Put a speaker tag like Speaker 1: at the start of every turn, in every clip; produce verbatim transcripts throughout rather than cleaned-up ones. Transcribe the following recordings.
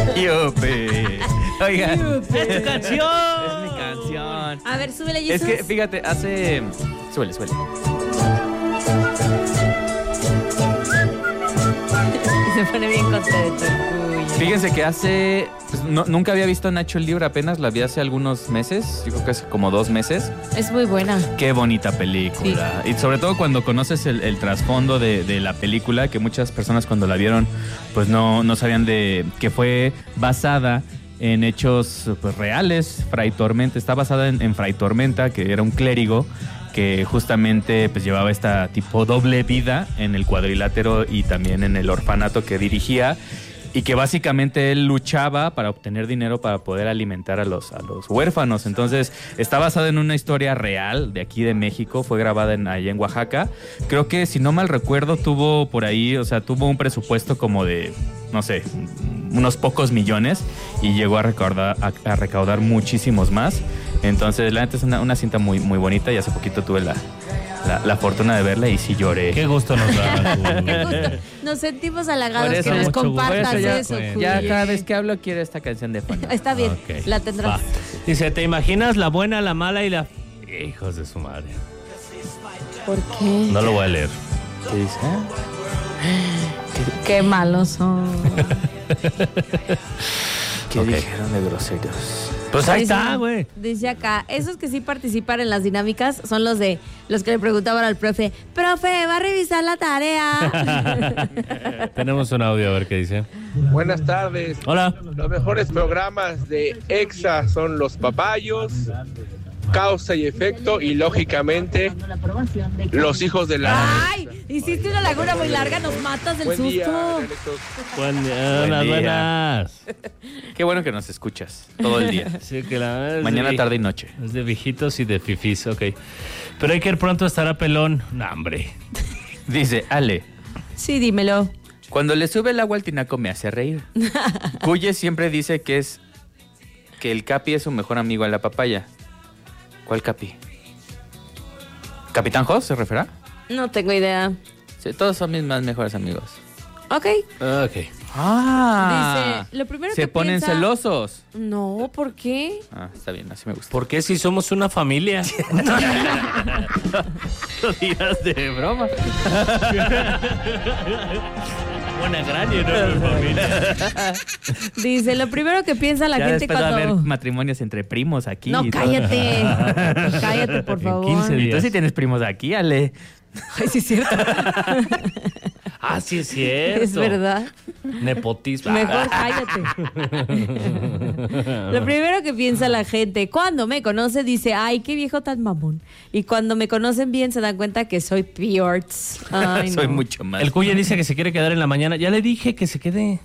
Speaker 1: Yupi. Oiga,
Speaker 2: Yupi.
Speaker 1: es tu canción. Es mi canción.
Speaker 2: A ver, súbele, Jesús.
Speaker 1: Es que, fíjate, hace... Súbele, súbele.
Speaker 2: Se pone bien contento.
Speaker 1: Fíjense que hace... Pues, no, nunca había visto Nacho Libre, apenas la vi hace algunos meses. Yo creo que hace como dos meses.
Speaker 2: Es muy buena.
Speaker 1: Qué bonita película. Sí. Y sobre todo cuando conoces el, el trasfondo de, de la película, que muchas personas cuando la vieron pues no, no sabían de que fue basada en hechos pues, reales. Fray Tormenta, está basada en, en Fray Tormenta, que era un clérigo que justamente pues llevaba esta tipo doble vida en el cuadrilátero y también en el orfanato que dirigía, y que básicamente él luchaba para obtener dinero para poder alimentar a los, a los huérfanos. Entonces está basada en una historia real de aquí de México, fue grabada en, allá en Oaxaca. Creo que si no mal recuerdo tuvo por ahí, o sea, tuvo un presupuesto como de, no sé, unos pocos millones, y llegó a recaudar, a, a recaudar muchísimos más. Entonces la neta es una, una cinta muy, muy bonita, y hace poquito tuve la, la, la fortuna de verla y sí lloré.
Speaker 3: Qué gusto nos da.
Speaker 2: Qué gusto. Nos sentimos halagados
Speaker 1: eso,
Speaker 2: que nos
Speaker 3: mucho
Speaker 2: compartas
Speaker 1: gusto. Ya,
Speaker 2: eso,
Speaker 3: bueno.
Speaker 1: Ya
Speaker 2: Julián.
Speaker 1: cada vez que hablo quiero esta canción de fondo.
Speaker 2: Está bien,
Speaker 3: Ok.
Speaker 2: la tendrás.
Speaker 3: Va. Dice, ¿te imaginas la buena, la mala y la... Hijos de su madre.
Speaker 2: ¿Por qué?
Speaker 3: No lo voy a leer.
Speaker 1: ¿Qué dice?
Speaker 2: Qué malos son.
Speaker 1: ¿Qué
Speaker 3: Ok.
Speaker 1: dijeron de groseros?
Speaker 3: Pues ahí
Speaker 2: Dice-
Speaker 3: está, güey.
Speaker 2: Dice acá, esos que sí participan en las dinámicas son los de los que le preguntaban al profe, profe, ¿va a revisar la tarea?
Speaker 3: Tenemos un audio, a ver qué dice.
Speaker 4: Buenas tardes.
Speaker 3: Hola.
Speaker 4: Los mejores programas de EXA son Los Papayos, Causa y Efecto y, lógicamente, Los Hijos de la...
Speaker 2: ¡Ay! Hiciste una laguna muy larga, nos matas del
Speaker 4: Buen día,
Speaker 2: susto.
Speaker 4: Ernesto.
Speaker 3: Buen día,
Speaker 1: Buen
Speaker 3: buenas,
Speaker 1: día.
Speaker 3: buenas.
Speaker 1: Qué bueno que nos escuchas todo el día.
Speaker 3: Sí, que la, es
Speaker 1: Mañana,
Speaker 3: de-
Speaker 1: tarde y noche.
Speaker 3: Es de viejitos y de fifís, ok. Pero hay que ir pronto estará pelón. No, hombre.
Speaker 1: Dice, Ale,
Speaker 2: Sí, dímelo.
Speaker 1: cuando le sube el agua al tinaco me hace reír. Cuye siempre dice que es que el Capi es su mejor amigo en la papaya. ¿Cuál Capi? ¿Capitán Hoss se refiere?
Speaker 2: No tengo idea.
Speaker 1: Sí, todos son mis más mejores amigos.
Speaker 2: Ok.
Speaker 3: Ok.
Speaker 1: Ah.
Speaker 2: Dice, lo primero
Speaker 1: se
Speaker 2: que
Speaker 1: ponen
Speaker 2: piensa-
Speaker 1: celosos.
Speaker 2: No, ¿por qué?
Speaker 1: Ah, está bien, así me gusta.
Speaker 3: ¿Por qué si somos una familia?
Speaker 1: Lo digas de broma.
Speaker 3: Buena gran y no familia.
Speaker 2: Dice, lo primero que piensa la
Speaker 1: Ya
Speaker 2: gente
Speaker 1: después va a haber
Speaker 2: cuando...
Speaker 1: matrimonios entre primos aquí.
Speaker 2: No,
Speaker 1: y todo.
Speaker 2: cállate. Cállate, por
Speaker 3: En
Speaker 2: favor.
Speaker 3: quince
Speaker 1: Y tú
Speaker 3: días.
Speaker 1: sí tienes primos aquí, Ale.
Speaker 2: Ay, sí es cierto.
Speaker 3: Ah, sí es cierto.
Speaker 2: Es verdad.
Speaker 3: Nepotismo.
Speaker 2: Mejor cállate. Lo primero que piensa la gente cuando me conoce dice, ay, qué viejo tan mamón. Y cuando me conocen bien se dan cuenta que soy piorts. Ay,
Speaker 1: Soy
Speaker 2: no.
Speaker 1: mucho más.
Speaker 3: El Cuya dice que se quiere quedar en la mañana. Ya le dije que se quede.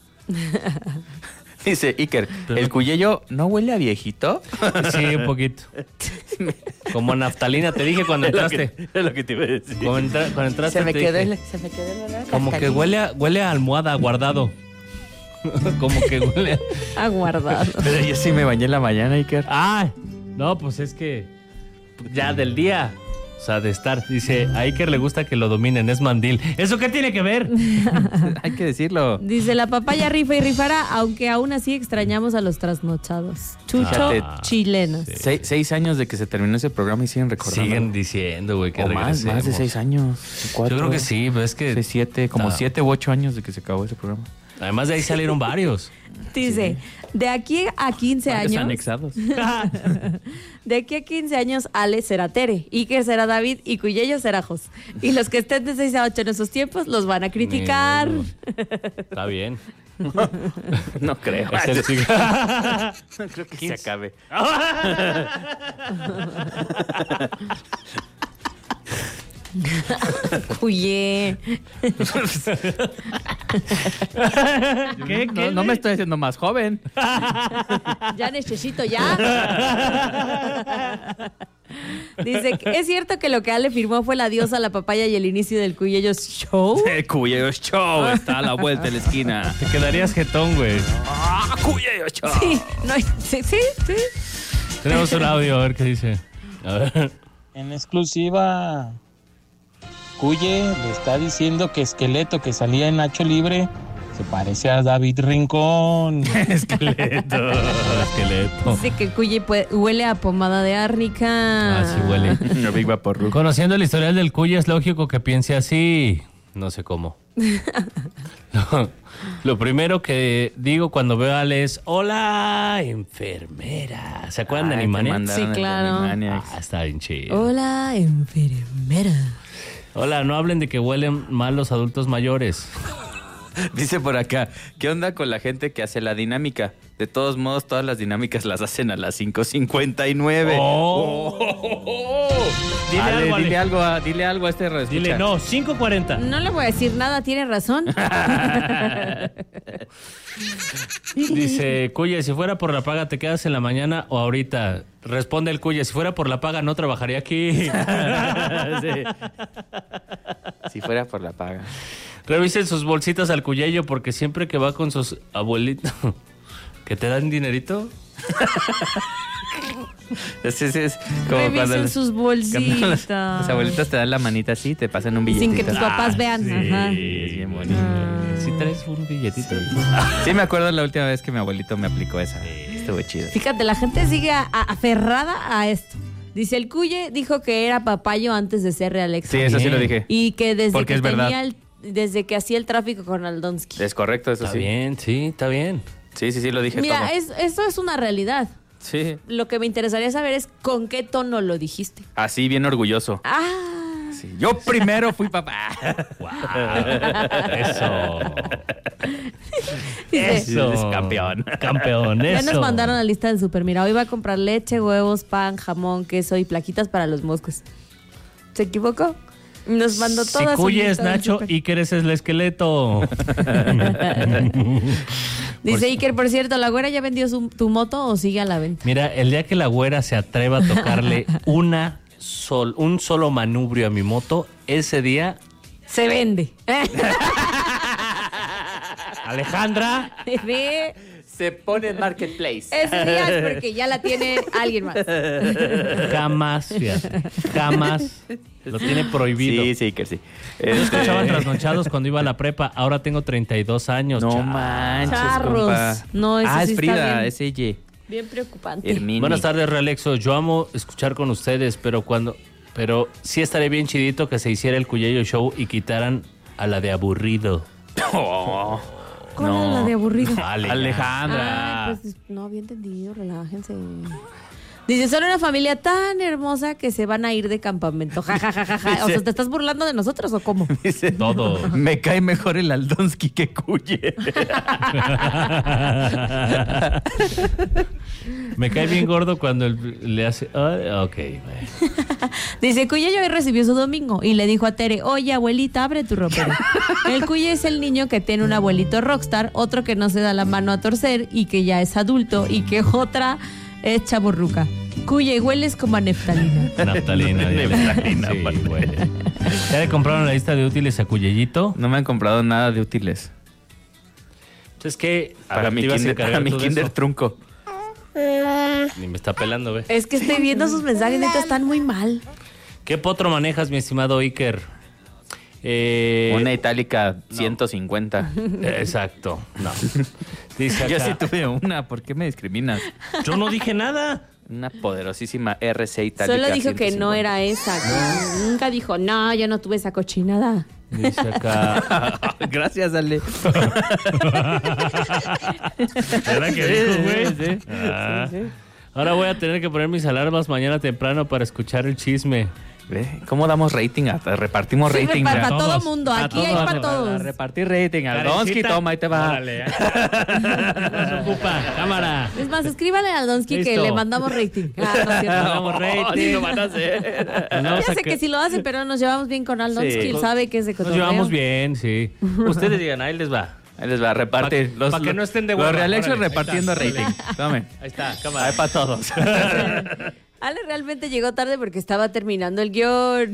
Speaker 1: Dice Iker, ¿el cuyello no huele a viejito?
Speaker 3: Sí, un poquito. Como naftalina, te dije cuando
Speaker 1: Es lo que-
Speaker 3: entraste.
Speaker 1: Es lo que te iba a decir.
Speaker 3: Cuando, entra- cuando entraste
Speaker 1: Se me
Speaker 3: te
Speaker 1: quedó
Speaker 3: dije,
Speaker 1: el, se me quedó el olor a
Speaker 3: como que
Speaker 1: naftalina.
Speaker 3: huele a, huele a almohada guardado. Como que huele a...
Speaker 2: Aguardado.
Speaker 1: Pero yo sí me bañé en la mañana, Iker.
Speaker 3: ¡Ay! No, pues es que ya del día. O sea, de estar. Dice, a Iker le gusta que lo dominen, es mandil. ¿Eso qué tiene que ver?
Speaker 1: Hay que decirlo.
Speaker 2: Dice, la papaya rifa y rifará, aunque aún así extrañamos a los trasnochados. Chucho
Speaker 1: Fíjate.
Speaker 2: chilenos.
Speaker 3: Sí.
Speaker 1: Seis, seis años de que se terminó ese programa y siguen recordando.
Speaker 3: Siguen diciendo, güey, que
Speaker 1: o más,
Speaker 3: regresemos.
Speaker 1: más de seis años. Cuatro,
Speaker 3: Yo creo que sí, pero es que...
Speaker 1: seis, siete, como
Speaker 3: Ah.
Speaker 1: siete u ocho años de que se acabó ese programa.
Speaker 3: Además de ahí salieron varios.
Speaker 2: Dice, de aquí a quince
Speaker 1: Varios
Speaker 2: años...
Speaker 1: anexados.
Speaker 2: De aquí a quince años, Ale será Tere, Iker será David y Cuyello será Jos. Y los que estén de seis a ocho en esos tiempos los van a criticar.
Speaker 3: Mira, está bien.
Speaker 1: No creo.
Speaker 3: Es el sig-
Speaker 1: No creo que se acabe.
Speaker 2: Cuye.
Speaker 3: ¿Qué?
Speaker 1: No,
Speaker 3: ¿Qué?
Speaker 1: no me estoy haciendo más joven.
Speaker 2: Ya necesito, ya. Dice, que ¿es cierto que lo que Ale firmó fue la diosa, la papaya y el inicio del Cuyello Show?
Speaker 1: El Cuyello Show está a la vuelta de la esquina.
Speaker 3: Te quedarías jetón, güey.
Speaker 1: ¡Ah, Cuyello Show!
Speaker 2: Sí, no hay- sí, sí, sí.
Speaker 3: Tenemos un audio, a ver qué dice. A ver.
Speaker 5: En exclusiva, Cuye le está diciendo que Esqueleto, que salía en Nacho Libre, Se parece a David Rincón.
Speaker 3: Esqueleto. Esqueleto.
Speaker 2: Dice que el Cuye puede- huele a pomada de árnica.
Speaker 3: Ah, sí huele.
Speaker 1: No, Big Vaporru.
Speaker 3: Conociendo el historial del Cuya es lógico que piense así. No sé cómo. Lo, lo primero que digo cuando veo a Ale es hola, enfermera. ¿Se acuerdan de
Speaker 1: Ay, te
Speaker 3: Animaniacs?
Speaker 1: mandaron
Speaker 2: Sí,
Speaker 1: el
Speaker 2: claro.
Speaker 1: Animaniacs.
Speaker 3: Ah, está bien chido.
Speaker 2: Hola, enfermera.
Speaker 3: Hola, no hablen de que huelen mal los adultos mayores.
Speaker 1: Dice por acá, ¿qué onda con la gente que hace la dinámica? De todos modos, todas las dinámicas las hacen a las cinco cincuenta y nueve.
Speaker 3: Oh. Dile
Speaker 1: Ale,
Speaker 3: algo, Ale.
Speaker 1: dile algo a, dile algo a este radioescucha.
Speaker 3: Dile, no, cinco cuarenta.
Speaker 2: No le voy a decir nada, tiene razón.
Speaker 3: Dice, Cuya, si fuera por la paga, ¿te quedas en la mañana o ahorita? Responde el Cuya, si fuera por la paga, no trabajaría aquí.
Speaker 1: Sí. Si fuera por la paga.
Speaker 3: Revisen sus bolsitas al Cuyello porque siempre que va con sus abuelitos, ¿que te dan dinerito?
Speaker 1: Es, es, es como
Speaker 2: Revisen
Speaker 1: cuando los-
Speaker 2: sus
Speaker 1: cuando
Speaker 2: bolsitas.
Speaker 1: los, los abuelitos te dan la manita así, te pasan un billetito.
Speaker 2: Sin que tus papás vean.
Speaker 3: Sí,
Speaker 2: Ajá.
Speaker 1: es bien bonito.
Speaker 3: Si traes un billetito.
Speaker 1: Sí, me acuerdo la última vez que mi abuelito me aplicó esa. Estuvo chido.
Speaker 2: Fíjate, la gente sigue a- a- aferrada a esto. Dice, el Cuye dijo que era papayo antes de ser Realexa.
Speaker 1: Sí, eso sí lo dije.
Speaker 2: Y que desde
Speaker 1: Porque
Speaker 2: que
Speaker 1: es verdad.
Speaker 2: tenía el, desde que hacía el tráfico con Aldonsky.
Speaker 1: Es correcto, eso
Speaker 3: Está
Speaker 1: sí.
Speaker 3: bien, sí, está bien.
Speaker 1: Sí, sí, sí, lo dije
Speaker 2: Mira,
Speaker 1: todo.
Speaker 2: es, eso es una realidad.
Speaker 1: Sí.
Speaker 2: Lo que me interesaría saber es con qué tono lo dijiste.
Speaker 1: Así, bien orgulloso.
Speaker 2: Ah,
Speaker 1: Sí, yo primero fui papá.
Speaker 3: Eso.
Speaker 2: dice,
Speaker 3: Eso.
Speaker 1: Es campeón.
Speaker 3: Campeón,
Speaker 2: ya
Speaker 3: eso.
Speaker 2: nos mandaron la lista del súper. Mira, hoy va a comprar leche, huevos, pan, jamón, queso y plaquitas para los moscos. ¿Se equivocó? Nos mandó
Speaker 3: Si
Speaker 2: todas.
Speaker 3: Cuya es Nacho, Iker es el esqueleto.
Speaker 2: Dice Iker, por cierto, ¿la güera ya vendió su- tu moto o sigue a la venta?
Speaker 3: Mira, el día que la güera se atreva a tocarle una sol, un solo manubrio a mi moto, ese día,
Speaker 2: Se vende.
Speaker 3: Alejandra,
Speaker 2: Ve,
Speaker 1: Se pone en Marketplace.
Speaker 2: ese día es porque ya la tiene alguien más.
Speaker 3: jamás, fíjate, jamás lo tiene prohibido.
Speaker 1: Sí, sí, que sí.
Speaker 3: Yo
Speaker 1: Este-
Speaker 3: escuchaba trasnochados cuando iba a la prepa, ahora tengo treinta y dos años.
Speaker 1: No
Speaker 3: chao.
Speaker 1: manches,
Speaker 2: Charros.
Speaker 1: compa.
Speaker 2: No, eso
Speaker 1: ah,
Speaker 2: sí
Speaker 1: es
Speaker 2: está
Speaker 1: Frida,
Speaker 2: bien.
Speaker 1: es ella.
Speaker 2: Bien preocupante.
Speaker 1: Hermini.
Speaker 3: Buenas tardes, Realexo. Yo amo escuchar con ustedes, pero cuando, pero sí estaría bien chidito que se hiciera el Cuyello Show y quitaran a la de aburrido.
Speaker 1: Oh,
Speaker 2: ¿Cuál
Speaker 1: no.
Speaker 2: era la de aburrido?
Speaker 3: Ale,
Speaker 1: Alejandra.
Speaker 2: Ah, pues no había entendido, relájense. Dice, son una familia tan hermosa que se van a ir de campamento. Ja, ja, ja, ja, ja. O sea, ¿te estás burlando de nosotros o cómo?
Speaker 1: Dice,
Speaker 3: Todo.
Speaker 1: Me cae mejor el Aldonsky que Cuye.
Speaker 3: Me cae bien gordo cuando el- le hace. Ay, ok, bueno.
Speaker 2: Dice, Cuye hoy recibió su domingo y le dijo a Tere, oye, abuelita, abre tu ropero. El Cuye es el niño que tiene un abuelito rockstar, otro que no se da la mano a torcer y que ya es adulto y que otra es chaborruca. Cuye, hueles como a neftalina.
Speaker 3: Naftalina. ya le-
Speaker 1: Naftalina,
Speaker 3: sí,
Speaker 1: aparte.
Speaker 3: güey. ¿Ya le compraron la lista de útiles a Cuyellito?
Speaker 1: No me han comprado nada de útiles.
Speaker 3: Es que a
Speaker 1: Para
Speaker 3: ver,
Speaker 1: mi
Speaker 3: te ibas a
Speaker 1: kinder,
Speaker 3: encargar
Speaker 1: para mi
Speaker 3: tú de
Speaker 1: kinder
Speaker 3: eso.
Speaker 1: trunco.
Speaker 3: Ni me está pelando, ve.
Speaker 2: Es que estoy viendo sus mensajes, neta, están muy mal.
Speaker 3: ¿Qué potro manejas, mi estimado Iker? Eh,
Speaker 1: Una itálica ciento cincuenta.
Speaker 3: eh, Exacto, no. Dice
Speaker 1: Yo
Speaker 3: acá,
Speaker 1: sí tuve una, ¿por qué me discriminas?
Speaker 3: yo no dije nada.
Speaker 1: Una poderosísima R C itálica.
Speaker 2: Solo dijo que no
Speaker 1: ciento cincuenta.
Speaker 2: era esa. que Nunca dijo, no, yo no tuve esa cochinada.
Speaker 3: Dice acá.
Speaker 1: Gracias, Ale.
Speaker 3: ¿Verdad que dijo, güey?
Speaker 1: Sí, sí.
Speaker 3: Ah. Ahora voy a tener que poner mis alarmas mañana temprano para escuchar el chisme.
Speaker 1: ¿Ve? ¿Cómo damos rating? Hasta repartimos
Speaker 2: Sí,
Speaker 1: rating.
Speaker 2: para,
Speaker 1: ya.
Speaker 2: para todo
Speaker 3: todos.
Speaker 2: mundo,
Speaker 3: A
Speaker 2: aquí hay
Speaker 3: todos.
Speaker 2: para
Speaker 1: A
Speaker 2: todos.
Speaker 1: repartir rating. Aldonsky,
Speaker 3: Karencita,
Speaker 1: toma, ahí te va.
Speaker 3: Órale, ¿eh? No se ocupa, cámara.
Speaker 2: Es más, escríbale a Aldonsky que
Speaker 3: Listo.
Speaker 2: le mandamos rating. Ah, no es cierto.
Speaker 3: Mandamos rating.
Speaker 1: Sí lo van a hacer.
Speaker 3: Vamos
Speaker 2: Ya
Speaker 3: a
Speaker 2: sé que sí lo hace, pero nos llevamos bien con Aldonsky.
Speaker 1: Sí.
Speaker 2: Él sabe que es de
Speaker 3: Nos
Speaker 2: cotorreo.
Speaker 3: llevamos bien, sí. Ustedes digan, ahí les va.
Speaker 1: Ahí les va a repartir.
Speaker 3: Pa- pa' que no estén de
Speaker 1: Los
Speaker 3: hueva,
Speaker 1: Realexos
Speaker 3: órale, ahí
Speaker 1: repartiendo
Speaker 3: está,
Speaker 1: rating. Tome.
Speaker 3: Ahí está, cámara.
Speaker 1: Ahí para todos.
Speaker 2: Ale realmente llegó tarde porque estaba terminando el guión.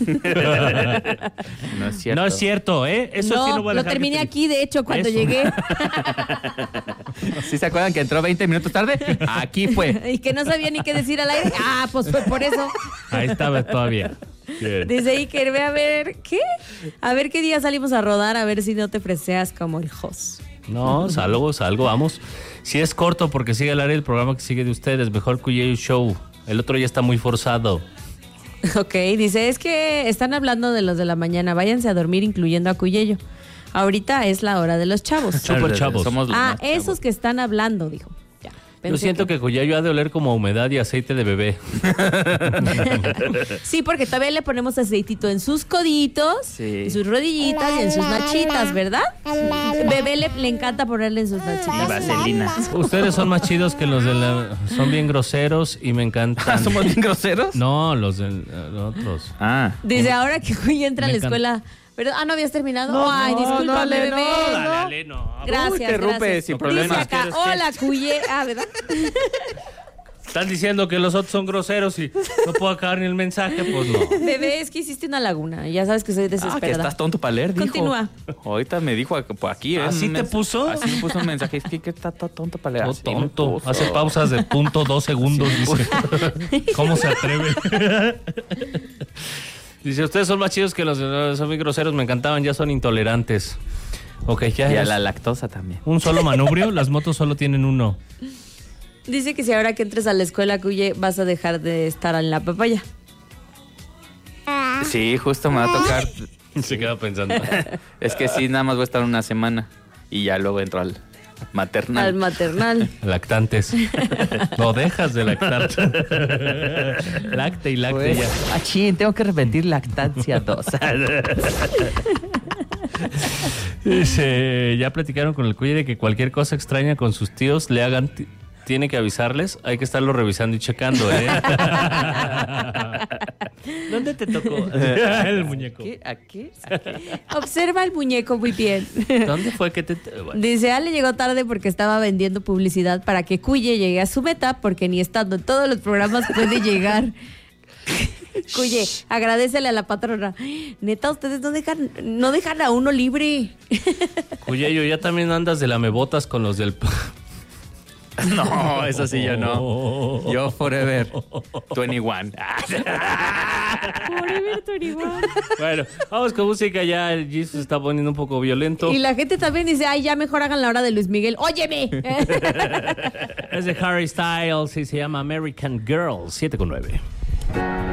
Speaker 1: No es cierto.
Speaker 3: No es cierto, ¿eh? Eso
Speaker 2: no,
Speaker 3: sí no voy a
Speaker 2: lo
Speaker 3: dejar que
Speaker 2: terminé
Speaker 3: te-
Speaker 2: aquí, de hecho, cuando
Speaker 3: Eso.
Speaker 2: llegué.
Speaker 1: ¿Sí se acuerdan que entró veinte minutos tarde? Aquí fue.
Speaker 2: Y que no sabía ni qué decir al aire. Ah, pues fue por eso.
Speaker 3: Ahí estaba todavía. Bien.
Speaker 2: Dice Iker, ve a ver, ¿qué? A ver qué día salimos a rodar, a ver si no te freseas como el Jos.
Speaker 3: No, salgo, salgo, vamos. Si es corto, porque sigue al aire el programa que sigue de ustedes, mejor Cuye Show. El otro ya está muy forzado.
Speaker 2: Ok, dice, es que están hablando de los de la mañana, váyanse a dormir incluyendo a Cuyello. Ahorita es la hora de los chavos.
Speaker 3: Super chavos.
Speaker 1: Somos los
Speaker 2: Ah,
Speaker 1: más chavos.
Speaker 2: esos que están hablando, dijo. Ya,
Speaker 3: Yo
Speaker 2: pensé
Speaker 3: siento que Cuyayo ha de oler como a humedad y aceite de bebé.
Speaker 2: Sí, porque todavía le ponemos aceitito en sus coditos,
Speaker 1: Sí.
Speaker 2: en sus rodillitas y en sus nachitas, ¿verdad? Bebé le, le encanta ponerle en sus
Speaker 1: Y
Speaker 2: nachitas.
Speaker 1: vaselina.
Speaker 3: Ustedes son más chidos que los de la... Son bien groseros y me encantan.
Speaker 1: ¿Somos bien groseros?
Speaker 3: No, los de los otros.
Speaker 1: Ah.
Speaker 2: Dice, ahora que Cuya entra a
Speaker 3: Me
Speaker 2: la
Speaker 3: encanta.
Speaker 2: escuela... ¿Verdad? Ah, ¿no habías terminado? Ay, discúlpame,
Speaker 1: dale,
Speaker 2: bebé.
Speaker 1: no,
Speaker 3: dale,
Speaker 2: ¿no?
Speaker 3: dale, no.
Speaker 2: Gracias,
Speaker 1: Uy, interrumpe,
Speaker 2: gracias.
Speaker 1: sin
Speaker 2: Dice
Speaker 1: problemas.
Speaker 2: acá,
Speaker 3: ¿Quieres qué?
Speaker 2: hola, Cuye. Ah, ¿verdad?
Speaker 3: Están diciendo que los otros son groseros y no puedo acabar ni el mensaje, pues no.
Speaker 2: Bebé, es que hiciste una laguna. Ya sabes que soy
Speaker 1: Ah, que
Speaker 2: desesperada.
Speaker 1: estás tonto para leer, dijo.
Speaker 2: Continúa.
Speaker 1: Ahorita me dijo aquí, por aquí. ¿eh?
Speaker 3: ¿Así
Speaker 1: Un
Speaker 3: te
Speaker 1: mens-
Speaker 3: puso?
Speaker 1: Así me puso un mensaje. Es que, que está to- tonto para leer.
Speaker 3: No,
Speaker 1: Así me
Speaker 3: tonto.
Speaker 1: puso.
Speaker 3: Hace pausas de punto dos segundos. Dice. ¿Cómo se atreve? Dice, ustedes son más chidos que los de son muy groseros, me encantaban, ya son intolerantes. Ok, ya
Speaker 1: Y a
Speaker 3: es
Speaker 1: la lactosa también.
Speaker 3: un solo manubrio, las motos solo tienen uno.
Speaker 2: Dice que si ahora que entres a la escuela, Cuye, vas a dejar de estar en la papaya.
Speaker 1: Sí, justo me va a tocar.
Speaker 3: Se queda pensando.
Speaker 1: Es que sí, nada más voy a estar una semana. Y ya luego entro al maternal.
Speaker 2: Al maternal.
Speaker 3: Lactantes. No dejas de lactar. Lacte y lacte
Speaker 1: Pues,
Speaker 3: ya.
Speaker 1: ah, chin, tengo que repetir lactancia dos.
Speaker 3: Dice, ya platicaron con el Cuye de que cualquier cosa extraña con sus tíos le hagan, t- tiene que avisarles, hay que estarlo revisando y checando, ¿eh? ¿Dónde te tocó? El muñeco.
Speaker 1: ¿Qué? ¿Aquí?
Speaker 2: Observa el muñeco muy bien.
Speaker 3: ¿Dónde fue que te...? Bueno.
Speaker 2: Dice, Ale llegó tarde porque estaba vendiendo publicidad para que Cuye llegue a su meta, porque ni estando en todos los programas puede llegar. Cuye, agradecele a la patrona. Neta, ustedes no dejan, no dejan a uno libre.
Speaker 3: Cuyeyo, ya también andas de lamebotas con los del...
Speaker 1: No, eso sí yo no. Yo forever veintiuno.
Speaker 2: Forever veintiuno.
Speaker 3: Bueno, vamos con música, ya el Jesus se está poniendo un poco violento.
Speaker 2: Y la gente también dice, ay, ya mejor hagan la hora de Luis Miguel. ¡Óyeme!
Speaker 3: Es de Harry Styles y se llama American Girl, siete con nueve.